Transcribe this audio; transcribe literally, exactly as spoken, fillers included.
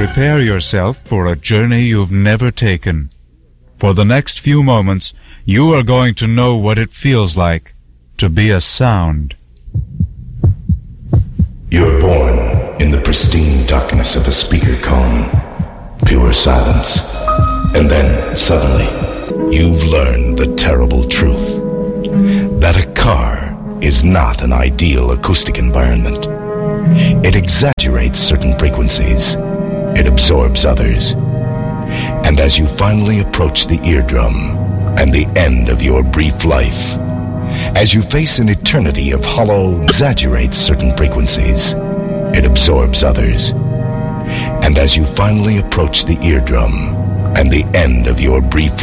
Prepare yourself for a journey you've never taken. For the next few moments, you are going to know what it feels like to be a sound. You're born in the pristine darkness of a speaker cone, pure silence. And then, suddenly, you've learned the terrible truth. That a car is not an ideal acoustic environment. It exaggerates certain frequencies. It absorbs others. And as you finally approach the eardrum and the end of your brief life, as you face an eternity of hollow, exaggerates certain frequencies. It absorbs others. And as you finally approach the eardrum and the end of your brief